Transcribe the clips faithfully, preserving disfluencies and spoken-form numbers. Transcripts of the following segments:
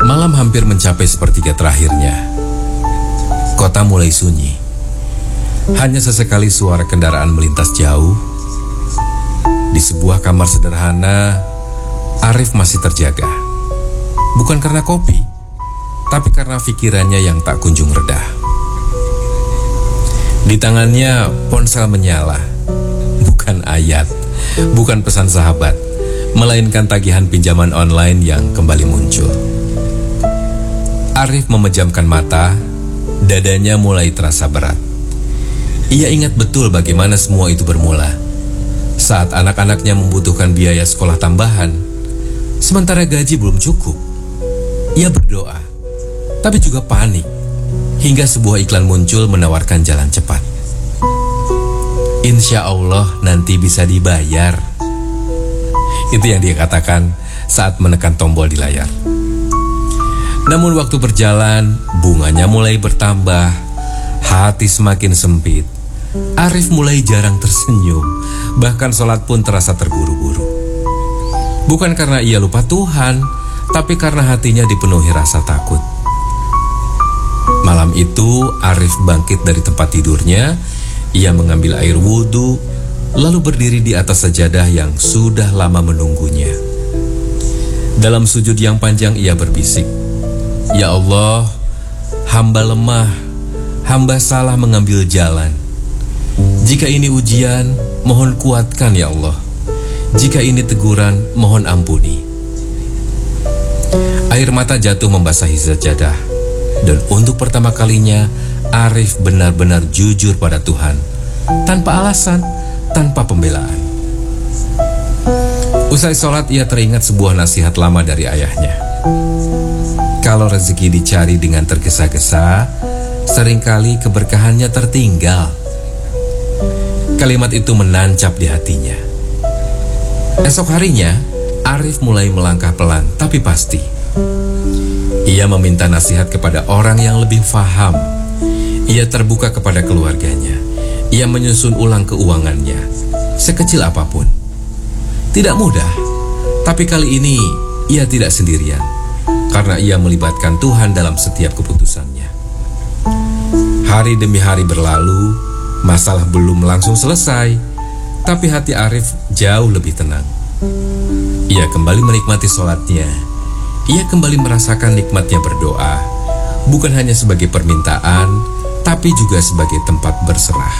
Malam hampir mencapai sepertiga terakhirnya. Kota mulai sunyi. Hanya sesekali suara kendaraan melintas jauh. Di sebuah kamar sederhana, Arif masih terjaga. Bukan karena kopi, tapi karena pikirannya yang tak kunjung reda. Di tangannya ponsel menyala. Bukan ayat, bukan pesan sahabat, melainkan tagihan pinjaman online yang kembali muncul. Arif memejamkan mata, dadanya mulai terasa berat. Ia ingat betul bagaimana semua itu bermula. Saat anak-anaknya membutuhkan biaya sekolah tambahan, sementara gaji belum cukup. Ia berdoa, tapi juga panik, hingga sebuah iklan muncul menawarkan jalan cepat. Insya Allah nanti bisa dibayar. Itu yang dia katakan saat menekan tombol di layar. Namun waktu berjalan, bunganya mulai bertambah, hati semakin sempit. Arif mulai jarang tersenyum, bahkan sholat pun terasa terburu-buru. Bukan karena ia lupa Tuhan, tapi karena hatinya dipenuhi rasa takut. Malam itu, Arif bangkit dari tempat tidurnya. Ia mengambil air wudhu, lalu berdiri di atas sajadah yang sudah lama menunggunya. Dalam sujud yang panjang ia berbisik, "Ya Allah, hamba lemah, hamba salah mengambil jalan. Jika ini ujian, mohon kuatkan ya Allah. Jika ini teguran, mohon ampuni." Air mata jatuh membasahi sajadah, dan untuk pertama kalinya Arif benar-benar jujur pada Tuhan, tanpa alasan, tanpa pembelaan. Usai sholat ia teringat sebuah nasihat lama dari ayahnya. Kalau rezeki dicari dengan tergesa-gesa, seringkali keberkahannya tertinggal. Kalimat itu menancap di hatinya. Esok harinya, Arif mulai melangkah pelan tapi pasti. Ia meminta nasihat kepada orang yang lebih faham. Ia terbuka kepada keluarganya. Ia menyusun ulang keuangannya, sekecil apapun. Tidak mudah, tapi kali ini ia tidak sendirian, karena ia melibatkan Tuhan dalam setiap keputusannya. Hari demi hari berlalu, masalah belum langsung selesai, tapi hati Arif jauh lebih tenang. Ia kembali menikmati sholatnya. Ia kembali merasakan nikmatnya berdoa, bukan hanya sebagai permintaan, tapi juga sebagai tempat berserah.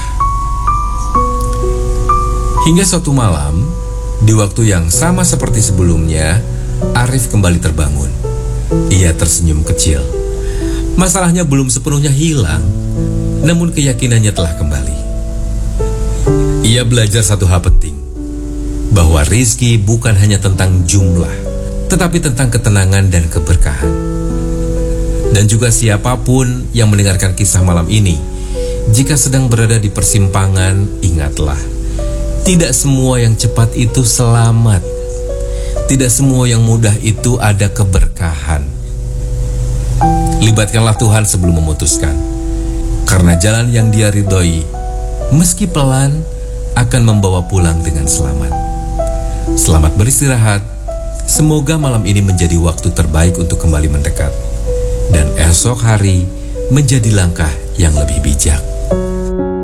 Hingga suatu malam, di waktu yang sama seperti sebelumnya, Arif kembali terbangun. Ia tersenyum kecil. Masalahnya belum sepenuhnya hilang, namun keyakinannya telah kembali. Ia belajar satu hal penting, bahwa rizki bukan hanya tentang jumlah, tetapi tentang ketenangan dan keberkahan. Dan juga siapapun yang mendengarkan kisah malam ini, jika sedang berada di persimpangan, ingatlah, tidak semua yang cepat itu selamat. Tidak semua yang mudah itu ada keberkahan. Libatkanlah Tuhan sebelum memutuskan, karena jalan yang Dia ridhoi, meski pelan, akan membawa pulang dengan selamat. Selamat beristirahat. Semoga malam ini menjadi waktu terbaik untuk kembali mendekat, dan esok hari menjadi langkah yang lebih bijak.